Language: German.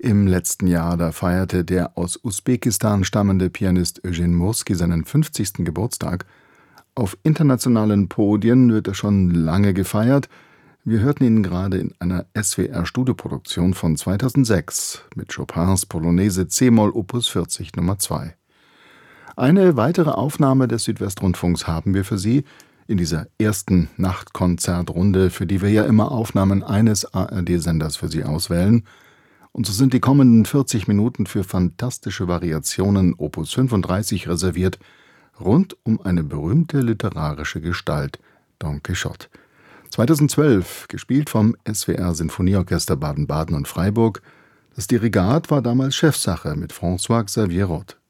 Im letzten Jahr, da feierte der aus Usbekistan stammende Pianist Eugene Murski seinen 50. Geburtstag. Auf internationalen Podien wird er schon lange gefeiert. Wir hörten ihn gerade in einer SWR-Studioproduktion von 2006 mit Chopins Polonaise c-Moll Opus 40 Nummer 2. Eine weitere Aufnahme des Südwestrundfunks haben wir für Sie in dieser ersten Nachtkonzertrunde, für die wir ja immer Aufnahmen eines ARD-Senders für Sie auswählen. Und so sind die kommenden 40 Minuten für fantastische Variationen Opus 35 reserviert, rund um eine berühmte literarische Gestalt, Don Quixote. 2012, gespielt vom SWR Sinfonieorchester Baden-Baden und Freiburg. Das Dirigat war damals Chefsache mit François Xavier Roth.